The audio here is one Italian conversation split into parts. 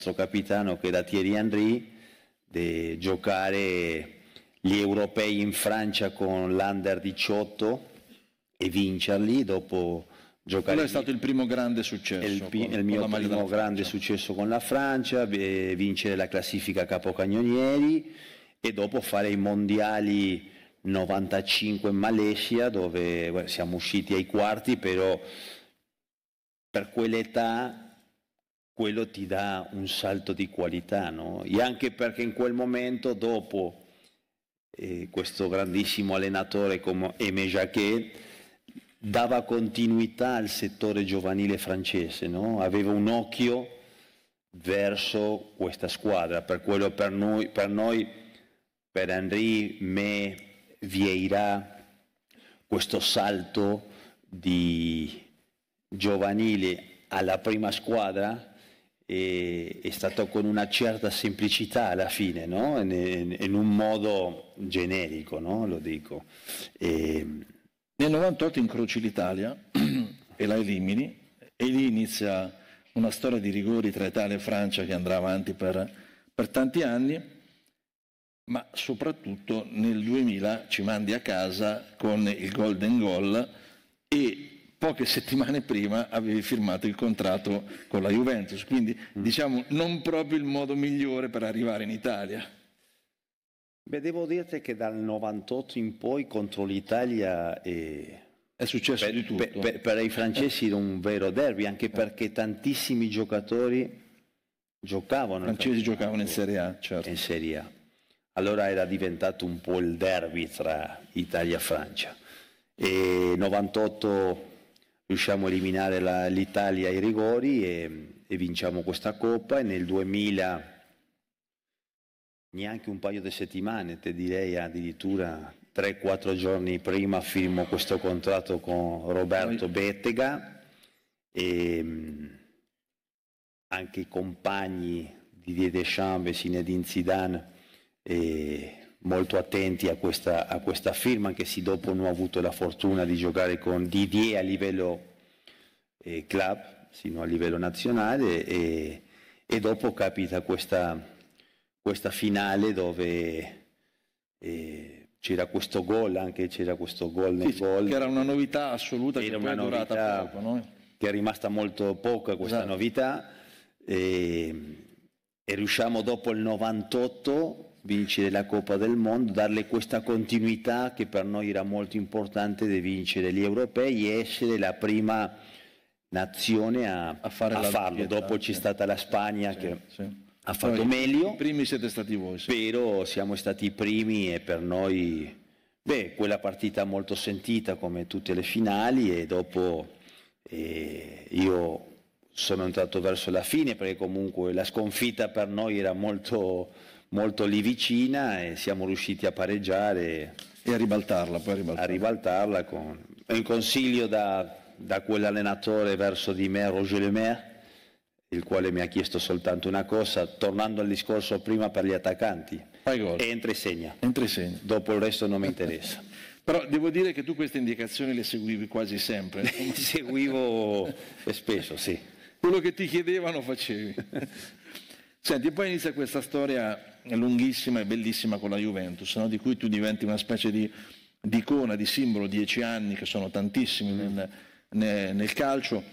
nostro capitano, che era Thierry Henry, di giocare gli europei in Francia con l'Under 18 e vincerli, dopo giocare. Quello è stato il primo grande successo. Il mio primo grande successo con la Francia, vincere la classifica capocannonieri e dopo fare i mondiali 95 in Malesia, dove siamo usciti ai quarti, però per quell'età quello ti dà un salto di qualità, no? E anche perché in quel momento, dopo questo grandissimo allenatore come Aimé Jacquet dava continuità al settore giovanile francese, no? Aveva un occhio verso questa squadra, per quello per noi, per Henry, me, Vieira, questo salto di giovanile alla prima squadra è stato con una certa semplicità alla fine, no? In un modo generico, no? Lo dico. Nel 98 incroci l'Italia e la elimini, e lì inizia una storia di rigori tra Italia e Francia che andrà avanti per tanti anni, ma soprattutto nel 2000 ci mandi a casa con il Golden Goal e poche settimane prima avevi firmato il contratto con la Juventus, quindi diciamo non proprio il modo migliore per arrivare in Italia. Beh, devo dirti che dal 98 in poi contro l'Italia è successo di tutto. Per i francesi era un vero derby, anche perché tantissimi giocatori giocavano. I francesi giocavano in Serie A, certo. In Serie A. Allora era diventato un po' il derby tra Italia e Francia. E 98 riusciamo a eliminare l'Italia ai rigori e vinciamo questa Coppa, e nel 2000 neanche un paio di settimane, te direi addirittura 3-4 giorni prima, firmo questo contratto con Roberto Bettega, e anche i compagni di Didier Deschamps e Zinedine Zidane molto attenti a questa firma, anche se dopo non ho avuto la fortuna di giocare con Didier a livello club, sino a livello nazionale, e dopo capita questa finale dove c'era questo gol, nel gol. Che era una novità assoluta, che poi è durata poco, no? Che è rimasta molto poca questa novità, e riusciamo dopo il 98 vincere la Coppa del Mondo, darle questa continuità che per noi era molto importante, di vincere gli europei e essere la prima nazione a farlo. Dopo c'è stata la Spagna che ha fatto meglio. I primi siete stati voi. Però siamo stati i primi, e per noi quella partita molto sentita come tutte le finali, e dopo io sono entrato verso la fine, perché comunque la sconfitta per noi era molto, molto lì vicina, e siamo riusciti a pareggiare e a ribaltarla, con un consiglio da quell'allenatore verso di me, Roger Lemaire, il quale mi ha chiesto soltanto una cosa, tornando al discorso prima per gli attaccanti: fai gol, entra e segna. Dopo il resto non mi interessa. Però devo dire che tu queste indicazioni le seguivi quasi sempre. Seguivo spesso, sì. Quello che ti chiedevano facevi. Senti, poi inizia questa storia lunghissima e bellissima con la Juventus, no? Di cui tu diventi una specie di icona, di simbolo, 10 anni che sono tantissimi nel calcio.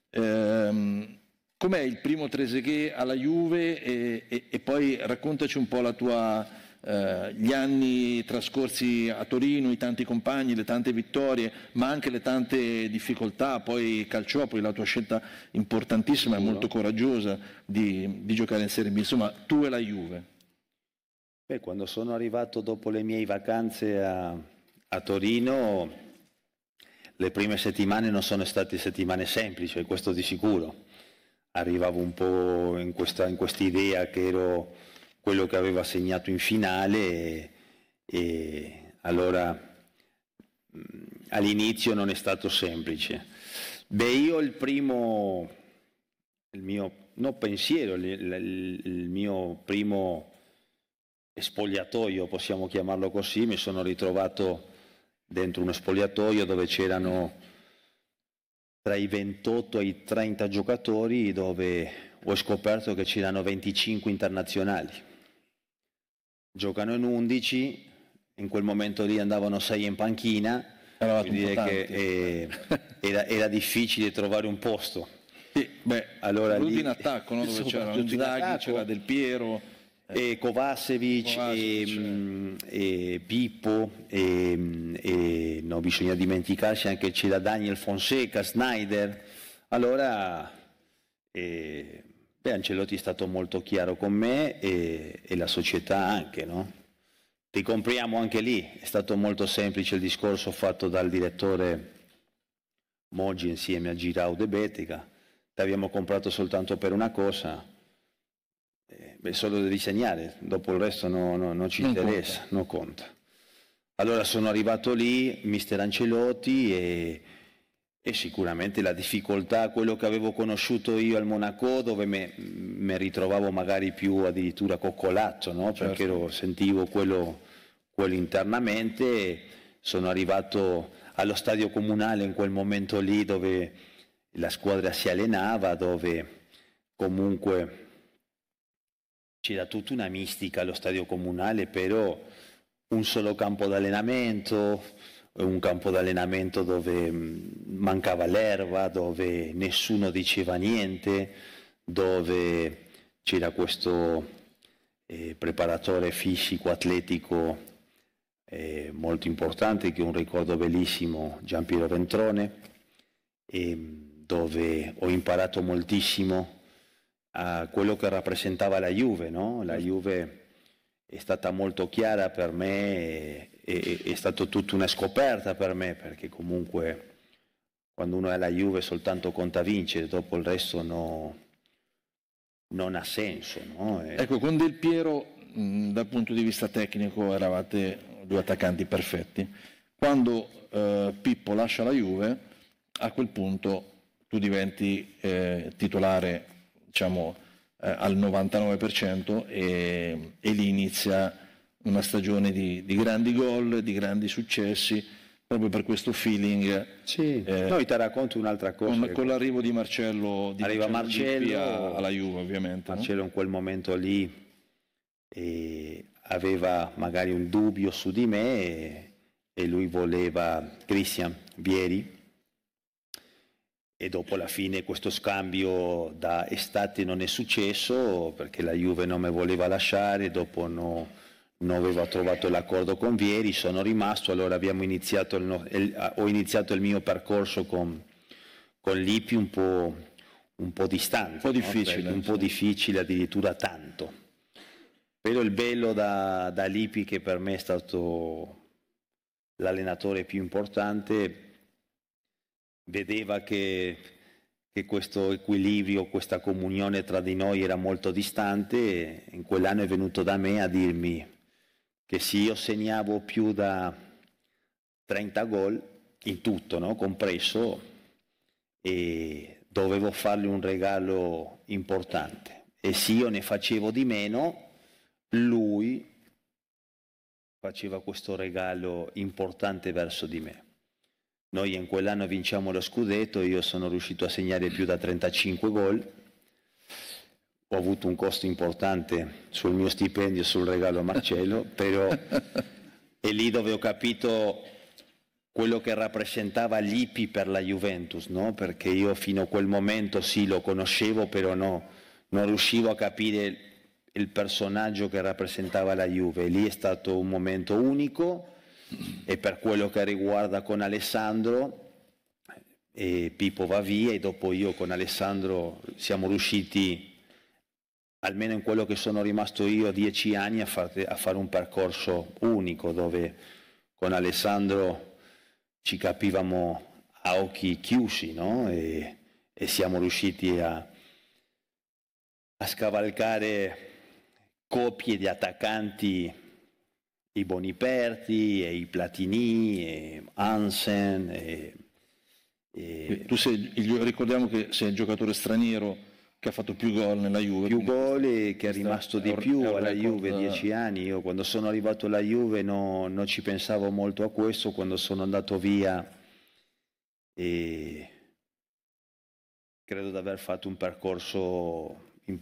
Com'è il primo Trezeguet alla Juve, e poi raccontaci un po' la tua, gli anni trascorsi a Torino, i tanti compagni, le tante vittorie, ma anche le tante difficoltà. Poi Calciopoli, la tua scelta importantissima e molto coraggiosa di giocare in Serie B. Insomma, tu e la Juve. Quando sono arrivato dopo le mie vacanze a Torino, le prime settimane non sono state settimane semplici, questo di sicuro. Arrivavo un po' in questa idea che ero quello che aveva segnato in finale, e allora all'inizio non è stato semplice. Io il mio primo spogliatoio, possiamo chiamarlo così, mi sono ritrovato dentro uno spogliatoio dove c'erano tra i 28 e i 30 giocatori, dove ho scoperto che c'erano 25 internazionali. Giocano in 11, in quel momento lì andavano 6 in panchina, vuol dire che era difficile trovare un posto. Sì, allora lì in attacco, no? Dove c'era Inzaghi, c'era Del Piero, e Kovacevic, e Pippo, e non bisogna dimenticarsi anche c'era Daniel Fonseca, Snyder. Allora Ancelotti è stato molto chiaro con me e la società anche, no? Ti compriamo anche lì, è stato molto semplice il discorso fatto dal direttore Moggi insieme a Girau De Betica. Ti abbiamo comprato soltanto per una cosa, solo devi segnare, dopo il resto non ci interessa, non conta. Allora sono arrivato lì, mister Ancelotti, e sicuramente la difficoltà, quello che avevo conosciuto io al Monaco, dove mi ritrovavo magari più addirittura coccolato, no? Perché sentivo quello internamente. Sono arrivato allo stadio comunale in quel momento lì dove la squadra si allenava, dove comunque c'era tutta una mistica allo stadio comunale, però un solo campo d'allenamento, un campo d'allenamento dove mancava l'erba, dove nessuno diceva niente, dove c'era questo preparatore fisico, atletico molto importante, che è un ricordo bellissimo, Giampiero Ventrone, dove ho imparato moltissimo a quello che rappresentava la Juve, no? La Juve è stata molto chiara per me, è stata tutta una scoperta per me, perché comunque quando uno è alla Juve soltanto conta vincere, dopo il resto non ha senso, no? Ecco, con Del Piero dal punto di vista tecnico eravate due attaccanti perfetti. Quando Pippo lascia la Juve, a quel punto tu diventi titolare, diciamo, al 99% e lì inizia una stagione di grandi gol, di grandi successi, proprio per questo feeling. Sì, poi ti racconto un'altra cosa. Con l'arrivo di Marcello, Marcello alla Juve, ovviamente. Marcello, no? In quel momento lì aveva magari un dubbio su di me e lui voleva Christian Vieri. E dopo la fine questo scambio da estate non è successo perché la Juve non mi voleva lasciare, dopo non aveva trovato l'accordo con Vieri, sono rimasto, allora abbiamo iniziato ho iniziato il mio percorso con Lippi un po' distante, un po' difficile, no? Un po' difficile, addirittura tanto. Però il bello da Lippi, che per me è stato l'allenatore più importante, vedeva che questo equilibrio, questa comunione tra di noi era molto distante, e in quell'anno è venuto da me a dirmi che se io segnavo più da 30 gol, in tutto, no? Compreso, e dovevo fargli un regalo importante. E se io ne facevo di meno, lui faceva questo regalo importante verso di me. Noi in quell'anno vinciamo lo scudetto, io sono riuscito a segnare più da 35 gol, ho avuto un costo importante sul mio stipendio, sul regalo a Marcello, però è lì dove ho capito quello che rappresentava Lippi per la Juventus, no? Perché io fino a quel momento sì lo conoscevo, però non riuscivo a capire il personaggio che rappresentava la Juve. Lì è stato un momento unico. E per quello che riguarda con Alessandro, Pippo va via e dopo io con Alessandro siamo riusciti, almeno in quello che sono rimasto io, 10 anni a fare un percorso unico, dove con Alessandro ci capivamo a occhi chiusi, no? E siamo riusciti a scavalcare coppie di attaccanti, i Boniperti, e i Platini, e Hansen. Tu ricordiamo che sei il giocatore straniero che ha fatto più gol nella Juve. Più gol e che è rimasto di più alla Juve, 10 anni. Io quando sono arrivato alla Juve non ci pensavo molto a questo, quando sono andato via credo di aver fatto un percorso